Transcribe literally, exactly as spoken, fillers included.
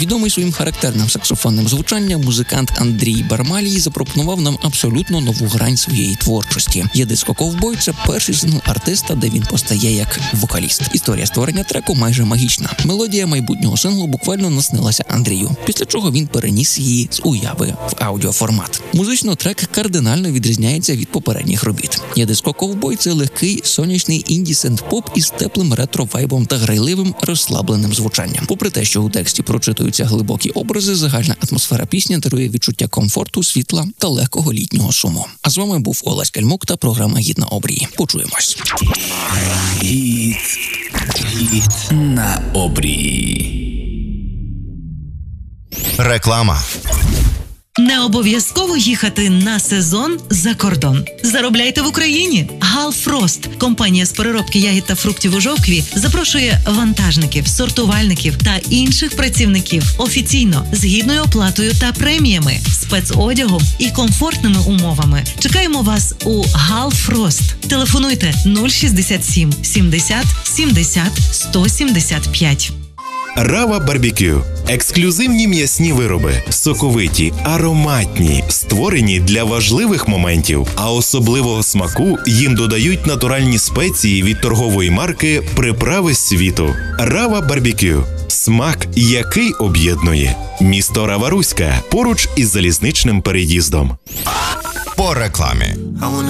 Відомий своїм характерним саксофонним звучанням, музикант Андрій Бармалій запропонував нам абсолютно нову грань своєї творчості. «Є диско ковбой» – це перший сингл артиста, де він постає як вокаліст. Історія створення треку майже магічна. Мелодія майбутнього синглу буквально наснилася Андрію, після чого він переніс її з уяви в аудіоформат. Музично трек кардинально відрізняється від попередніх робіт. «Є диско ковбой» – це легкий, сонячний інді-синт-поп із теплим ретро-вайбом та грайливим, розслабленим звучанням. Попри те, що у тексті прочитуються глибокі образи, загальна атмосфера пісні дарує відчуття комфорту, світла та легкого літнього суму. А з вами був Олесь Кальмук та програма «Гід на обрії». Почуємось. Гід, гід на обрії. Реклама. Не обов'язково їхати на сезон за кордон. Заробляйте в Україні. Галфрост, компанія з переробки ягід та фруктів у Жовкві, запрошує вантажників, сортувальників та інших працівників офіційно, з гідною оплатою та преміями, спецодягом і комфортними умовами. Чекаємо вас у Галфрост. Телефонуйте нуль шістдесят сім сімдесят сімдесят сто сімдесят п'ять. Рава Барбекю. Ексклюзивні м'ясні вироби, соковиті, ароматні, створені для важливих моментів, а особливого смаку їм додають натуральні спеції від торгової марки «Приправи світу». Рава Барбекю. Смак, який об'єднує. Місто Рава-Руська, поруч із залізничним переїздом. По рекламі.